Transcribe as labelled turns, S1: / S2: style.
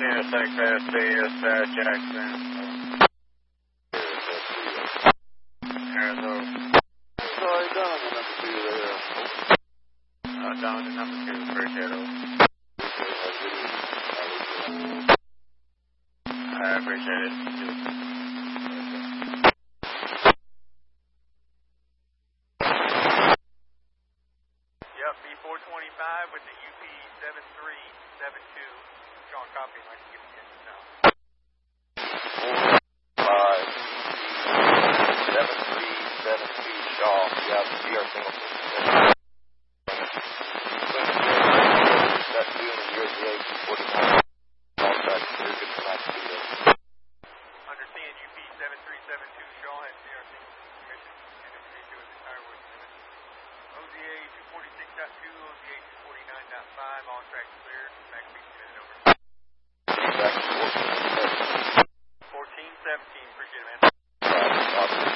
S1: Santa Class Bay, Jackson, Arizona.
S2: Sorry, down to number 2 there.
S1: Down to number 2, appreciate it. I appreciate it. Yep, B425 with the UP 7372. Sean, copy. I can give you now.
S2: 5, 7372 Shaw. Yeah, the CR single. That's doing the USA 249. Contract clear, good for night speed.
S1: Understand UP 7372 Shaw and CRC commission and information with the firewood limit. OZA 246.2, OZA 249.5, on track clear. Back speed minute over.
S2: Back to 1417.
S1: 1417, appreciate it, man.